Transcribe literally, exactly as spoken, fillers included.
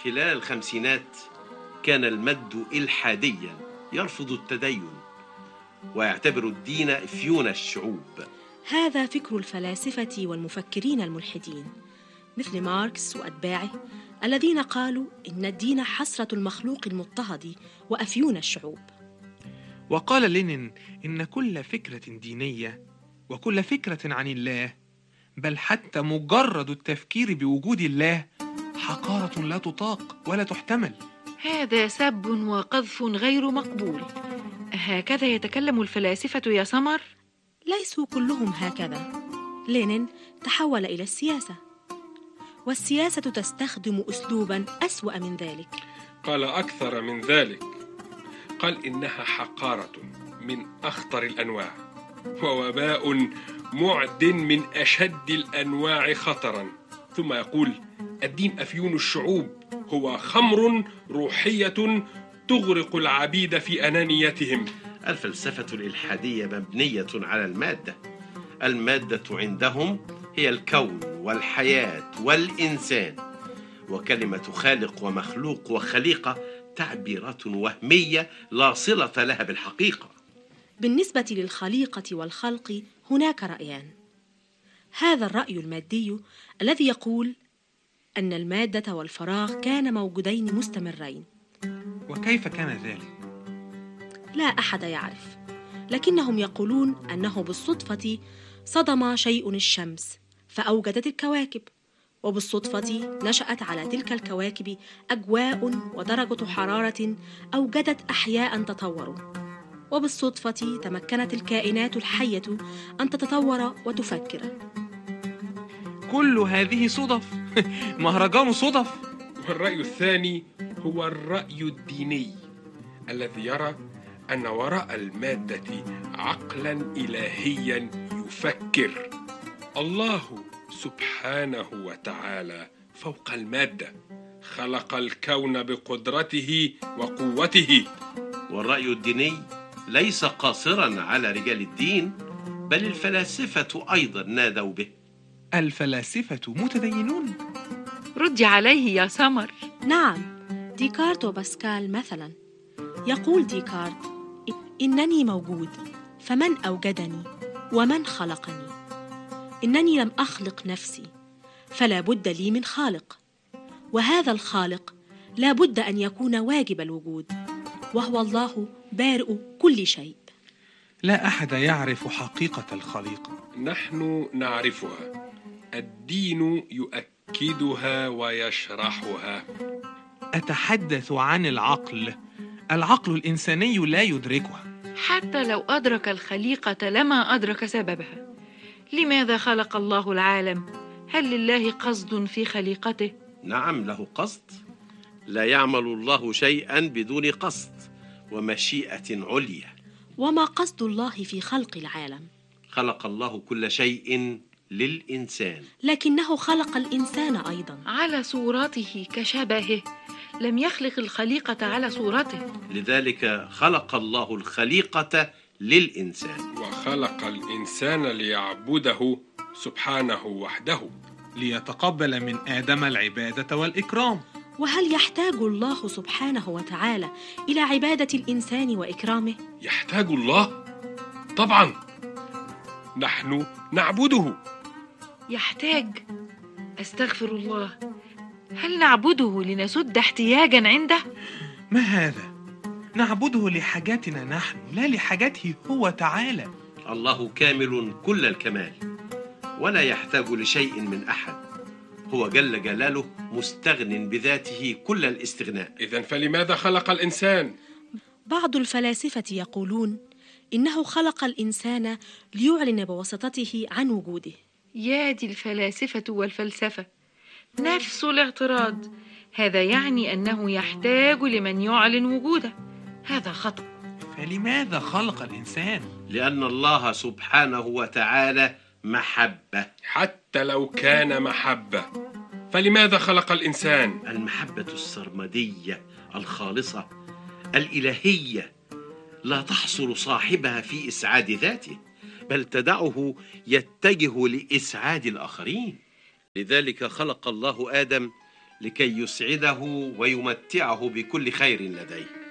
خلال الخمسينات كان المد إلحاديا يرفض التدين ويعتبر الدين إفيون الشعوب. هذا فكر الفلاسفة والمفكرين الملحدين مثل ماركس وأتباعه الذين قالوا إن الدين حسرة المخلوق المضطهد وأفيون الشعوب. وقال لينين إن كل فكرة دينية وكل فكرة عن الله، بل حتى مجرد التفكير بوجود الله، حقارة لا تطاق ولا تحتمل. هذا سب وقذف غير مقبول. هكذا يتكلم الفلاسفة يا سمر؟ ليسوا كلهم هكذا. لينين تحول إلى السياسة، والسياسة تستخدم أسلوباً أسوأ من ذلك. قال أكثر من ذلك، قال إنها حقارة من أخطر الأنواع ووباء معد من أشد الأنواع خطراً. ثم يقول الدين أفيون الشعوب، هو خمر روحية تغرق العبيد في أنانيتهم. الفلسفة الإلحادية مبنية على المادة. المادة عندهم هي الكون والحياة والإنسان، وكلمة خالق ومخلوق وخليقة تعبيرات وهمية لا صلة لها بالحقيقة. بالنسبة للخليقة والخلق هناك رأيان. هذا الرأي المادي الذي يقول أن المادة والفراغ كان موجودين مستمرين. وكيف كان ذلك؟ لا أحد يعرف، لكنهم يقولون أنه بالصدفة صدم شيء الشمس فأوجدت الكواكب، وبالصدفة نشأت على تلك الكواكب أجواء ودرجة حرارة أوجدت أحياء تطوروا، وبالصدفة تمكنت الكائنات الحية أن تتطور وتفكر. كل هذه صدف. مهرجان صدف. والرأي الثاني هو الرأي الديني الذي يرى أن وراء المادة عقلا إلهيا يفكر. الله سبحانه وتعالى فوق المادة، خلق الكون بقدرته وقوته. والرأي الديني ليس قاصرا على رجال الدين، بل الفلاسفة أيضا نادوا به. الفلاسفة متدينون؟ ردي عليه يا سمر. نعم، ديكارت وباسكال مثلا. يقول ديكارت إنني موجود، فمن أوجدني ومن خلقني؟ إنني لم أخلق نفسي، فلا بد لي من خالق، وهذا الخالق لا بد أن يكون واجب الوجود، وهو الله بارئ كل شيء. لا أحد يعرف حقيقة الخليقة. نحن نعرفها، الدين يؤكدها ويشرحها. أتحدث عن العقل. العقل الإنساني لا يدركها. حتى لو أدرك الخليقة لما أدرك سببها. لماذا خلق الله العالم؟ هل لله قصد في خليقته؟ نعم، له قصد. لا يعمل الله شيئا بدون قصد ومشيئة عليا. وما قصد الله في خلق العالم؟ خلق الله كل شيء للإنسان، لكنه خلق الإنسان أيضا على صورته كشبهه، لم يخلق الخليقة على صورته. لذلك خلق الله الخليقة للإنسان، وخلق الإنسان ليعبده سبحانه وحده، ليتقبل من آدم العبادة والإكرام. وهل يحتاج الله سبحانه وتعالى إلى عبادة الإنسان وإكرامه؟ يحتاج الله؟ طبعا، نحن نعبده. يحتاج؟ أستغفر الله، هل نعبده لنسد احتياجا عنده؟ ما هذا؟ نعبده لحاجاتنا نحن، لا لحاجاته هو تعالى. الله كامل كل الكمال، ولا يحتاج لشيء من أحد. هو جل جلاله مستغن بذاته كل الاستغناء. إذن فلماذا خلق الإنسان؟ بعض الفلاسفة يقولون إنه خلق الإنسان ليعلن بواسطته عن وجوده. يا دي الفلاسفة والفلسفة، نفس الاعتراض. هذا يعني أنه يحتاج لمن يعلن وجوده. هذا خطأ. فلماذا خلق الإنسان؟ لأن الله سبحانه وتعالى محبة. حتى لو كان محبة، فلماذا خلق الإنسان؟ المحبة السرمدية الخالصة الإلهية لا تحصر صاحبها في إسعاد ذاته، بل تدعه يتجه لإسعاد الآخرين. لذلك خلق الله آدم لكي يسعده ويمتعه بكل خير لديه.